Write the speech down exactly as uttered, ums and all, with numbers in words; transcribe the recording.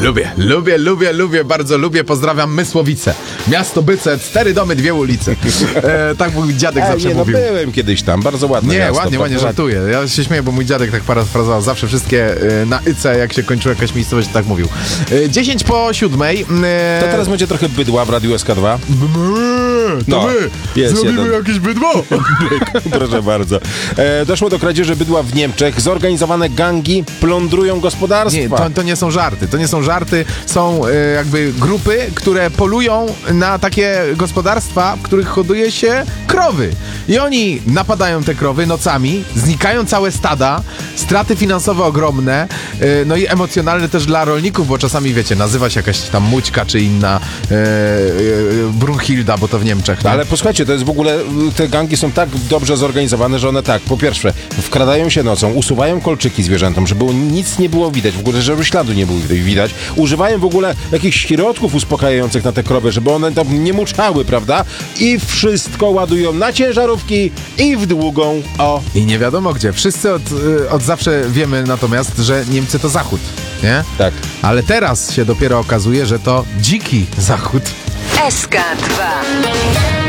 Lubię, lubię, lubię, lubię, bardzo lubię. Pozdrawiam Mysłowice. Miasto Byce, cztery domy, dwie ulice. E, tak mój dziadek A, zawsze nie, no mówił. byłem kiedyś tam, bardzo ładne Nie, miasto, ładnie, ładnie bardzo żartuję. Ja się śmieję, bo mój dziadek tak parafrazował zawsze wszystkie y, na Ice, jak się kończyła jakaś miejscowość, tak mówił. Y, dziesięć po siódmej. Y, To teraz będzie trochę bydła w Radiu S K dwa. to No, my jest zrobimy jeden. jakieś bydło. Proszę bardzo. E, doszło do kradzieży bydła w Niemczech. Zorganizowane gangi plądrują gospodarstwa. Nie, to, to nie są żarty. To nie są żarty. Są y, jakby grupy, które polują na takie gospodarstwa, w których hoduje się krowy. I oni napadają te krowy nocami, znikają całe stada, straty finansowe ogromne, y, no i emocjonalne też dla rolników, bo czasami, wiecie, nazywa się jakaś tam Mućka czy inna y, y, Brunhilda, bo to w Niemczech. Nie? Ale posłuchajcie, to jest w ogóle, te gangi są tak dobrze zorganizowane, że one tak, po pierwsze, wkradają się nocą, usuwają kolczyki zwierzętom, żeby nic nie było widać, w ogóle, żeby śladu nie było widać. Używają w ogóle jakichś środków uspokajających na te krowy, żeby one tam nie muczały, prawda? I wszystko ładują na ciężarówki i w długą, o. I nie wiadomo gdzie. Wszyscy od, y, od zawsze wiemy natomiast, że Niemcy to Zachód, nie? Tak. Ale teraz się dopiero okazuje, że to dziki Zachód. S K dwa.